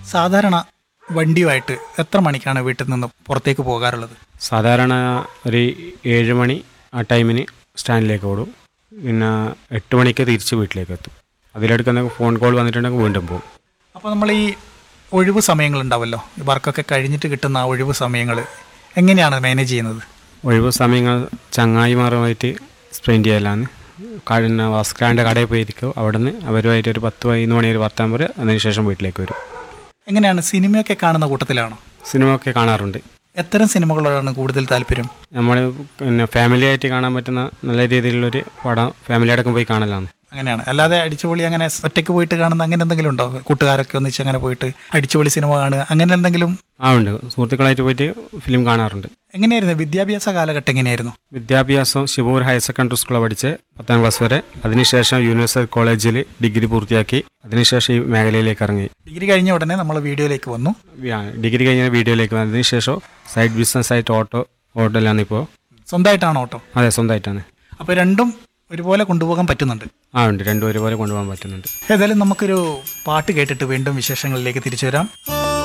സാധാരണ വണ്ടിയുമായിട്ട് എത്ര മണിക്കാണ് വീട്ടിൽ നിന്ന് പുറത്തേക്ക് പോകാറുള്ളത്? സാധാരണ ഒരു 7 മണി ആ ടൈമിന് സ്റ്റാൻഡിലേക്ക് ഓടും. പിന്നെ 8 മണിക്ക് തിരിച്ച് വീട്ടിലേക്ക് എത്തും. അതിലെടുക്കുന്ന ഫോൺ കോൾ വന്നിട്ടുണ്ടെങ്കിൽ വീണ്ടും പോകും. അപ്പോൾ നമ്മൾ ഈ ഒഴിവ് സമയങ്ങളുണ്ടാവുമല്ലോ, ഈ വർക്കൊക്കെ കഴിഞ്ഞിട്ട് കിട്ടുന്ന ആ ഒഴിവ് സമയങ്ങൾ എങ്ങനെയാണ് മാനേജ് ചെയ്യുന്നത്? ഒഴിവ് സമയങ്ങൾ ചങ്ങായിമാരുമായിട്ട് സ്പെൻഡ് ചെയ്യലാണ്. പിന്നെ വസ്ത്രാൻ്റെ കടയിൽ പോയിരിക്കും. അവിടെ നിന്ന് അവരുമായിട്ട് ഒരു 10-11 മണി ഒരു വർത്താൻ പറയും. അതിനുശേഷം വീട്ടിലേക്ക് വരും. എങ്ങനെയാണ്, സിനിമയൊക്കെ കാണുന്ന കൂട്ടത്തിലാണോ? സിനിമ ഒക്കെ കാണാറുണ്ട്. എത്തരം സിനിമകളോടാണ് കൂടുതൽ താല്പര്യം? നമ്മൾ പിന്നെ ഫാമിലി ആയിട്ട് കാണാൻ പറ്റുന്ന നല്ല രീതിയിലുള്ളൊരു പടം ഫാമിലി അടക്കം പോയി കാണലാണ്. അങ്ങനെയാണ്, അല്ലാതെ അടിച്ചുപൊളി അങ്ങനെ ഒറ്റയ്ക്ക് പോയിട്ട് കാണുന്ന അങ്ങനെ എന്തെങ്കിലും ഉണ്ടോ? കൂട്ടുകാരൊക്കെ ഒന്നിച്ച് അങ്ങനെ പോയിട്ട് അടിച്ചുപൊളി സിനിമ കാണുക അങ്ങനെ എന്തെങ്കിലും? ഉണ്ട്, സുഹൃത്തുക്കളായിട്ട് പോയിട്ട് ഫിലിം കാണാറുണ്ട്. എങ്ങനെയായിരുന്നു വിദ്യാഭ്യാസ കാലഘട്ടം? എങ്ങനെയായിരുന്നു വിദ്യാഭ്യാസം? ശിവൂർ ഹയർ സെക്കൻഡറി സ്കൂളിൽ പഠിച്ച് 10ാം ക്ലാസ് വരെ. അതിനുശേഷം യൂണിവേഴ്സിറ്റി കോളേജിൽ ഡിഗ്രി പൂർത്തിയാക്കി. അതിനുശേഷം ഈ മേഖലയിലേക്ക് ഇറങ്ങി. ഡിഗ്രി കഴിഞ്ഞ ഉടനെ നമ്മൾ വീഡിയോയിലേക്ക് വന്നു. ഡിഗ്രി കഴിഞ്ഞ വീഡിയോയിലേക്ക് വന്നു. അതിനുശേഷം സൈഡ് ബിസിനസ് ആയിട്ട് ഓട്ടോയിലാണ് ഇപ്പോൾ. സ്വന്തമായിട്ടാണ് ഓട്ടോ? അതെ, സ്വന്തമായിട്ടാണ്. അപ്പോൾ രണ്ടും ഒരുപോലെ കൊണ്ടുപോകാൻ പറ്റുന്നുണ്ട്? ഉണ്ട്, രണ്ടും ഒരുപോലെ കൊണ്ടുപോകാൻ പറ്റുന്നുണ്ട്. ഏതായാലും നമുക്കൊരു പാട്ട് കേട്ടിട്ട് വീണ്ടും വിശേഷങ്ങളിലേക്ക് തിരിച്ചു വരാം.